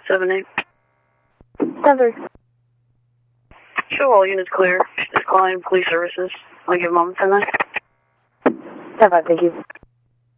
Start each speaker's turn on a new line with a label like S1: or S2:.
S1: 7-8.
S2: 7.
S1: Show all units clear. Just calling police services. I'll give them 10-9.
S2: 10-5, thank you.